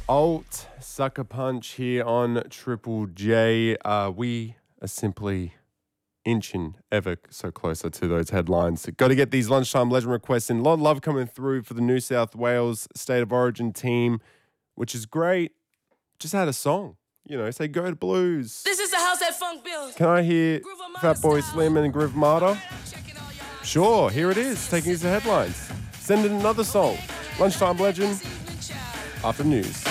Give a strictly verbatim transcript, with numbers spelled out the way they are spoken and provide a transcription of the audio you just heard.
Alt Sucker Punch here on Triple J. Uh, we are simply inching ever so closer to those headlines. Got to get these lunchtime legend requests in. A lot of love coming through for the New South Wales State of Origin team, which is great. Just had a song, you know, say go to Blues. This is the house that funk builds. Can I hear Fatboy Slim and Groove Marta? Sure, here it is, taking us to headlines. Send in another song. Lunchtime legend after news.